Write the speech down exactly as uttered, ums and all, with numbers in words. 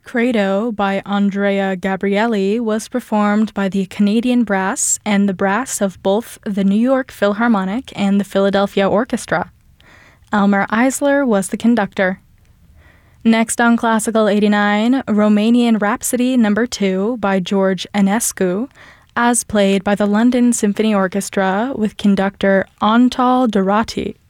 Credo by Andrea Gabrielli was performed by the Canadian Brass and the brass of both the New York Philharmonic and the Philadelphia Orchestra. Elmer Eisler was the conductor. Next on Classical eighty-nine, Romanian Rhapsody Number two by George Enescu, as played by the London Symphony Orchestra with conductor Antal Dorati.